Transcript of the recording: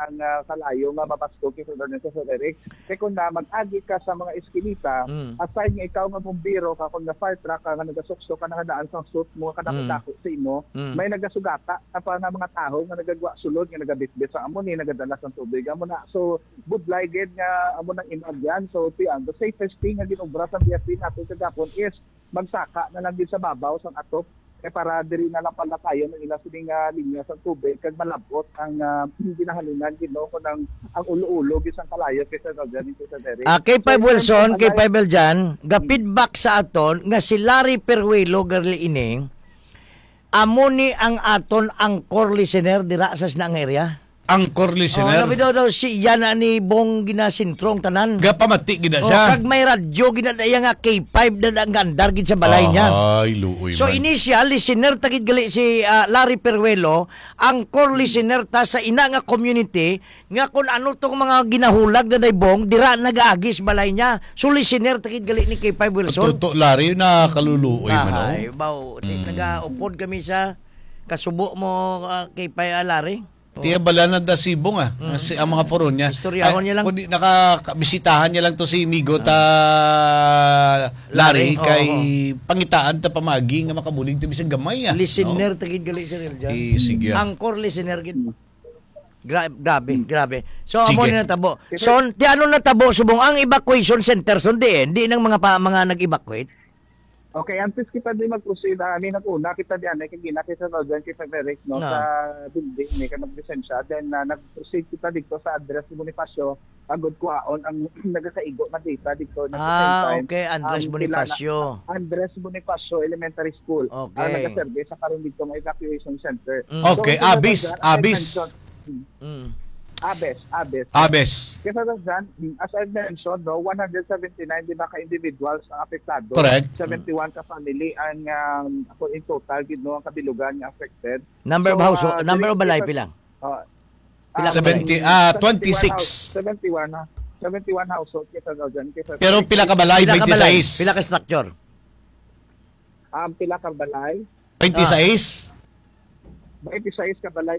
ang kalayo nga mapasko kay Sir Eric. Kaya kung na mag-agi ka sa mga eskinita, aside nga ikaw nga bumbiro ka kung na fire truck ka nga nagasukso ka nakadaan sa suit mo kadako sa imo, may nagasugata pa na mga tao nga nagagwa sulod nga nagabitbit sa amo ni nagadala sa tubig amo na. So budlay gid nga amo nang inagyan. So tiyan the safest thing nga ginobra sa BFP nato kagapon is magsaka na lang din sa babaw sang atop para diri na lang pala tayo ng ilang sining linya sa tubig kag malabot ang ginahalingan Ginoo ko ang ulo-ulo bisang kalayo kaysa dyan sa Derek. K5 Wilson, K5 Beljan, ga feedback sa aton nga si Larry Peruelo garli ining amo ni ang aton ang core listener dira sa sinang area. Angkor listener. Sabi daw si yana ni Bong ginasintrong tanan. Gapamati gina siya. Kag may radyo ginadaya nga K5 na ang gandar gid sa balay niya. Ay, luoy so man. initial listener tagid gali si Larry Peruelo, ang core listener ta sa ina nga community nga kun ano tong mga ginahulag na Bong dira nagaagis balay niya. So listener tagid gali ni K5 Wilson. Tuto Larry na kaluluoy man. Ay, baw, nagaupod kami sa kasubo mo K5 Larry. Tiya balanan da Sibong si ang mga puro niya. Istoryahon niya lang. Kundi nakabisitahan niya lang to si Migo ta Larry kay pangitaan ta pamagi nga makabulig to bisan gamay Listener tagid gali sa Rilja. Sige. Ang core listener gid. Grabe. So amo ni natabo. So di ano natabo subong ang evacuation center son di nang mga nag-evacuate. Okay, antes kita din mag-proceed, una kita diyan kay ginakita sa dyan kay Eric no sa building ni kanang lisensya, then nag-proceed kita dito sa address ni Bonifacio agud ko aon ang nagakaigo na data dito na okay, Andres Bonifacio. Andres Bonifacio Elementary School. Okay. Nagaserve sa karon dito ng evacuation center. Okay, Abis. Abes. Kasi dyan, as I mentioned, 179 di ba ka-individuals ang apektado. Correct. 71 ka family ang in total ang kabilugan nga affected. Number of house, number of balay pilang? 26. 71 household kita dyan. Pero pila ka balay? 26. Pila ka structure? Pila ka balay? 26. 26 ka balay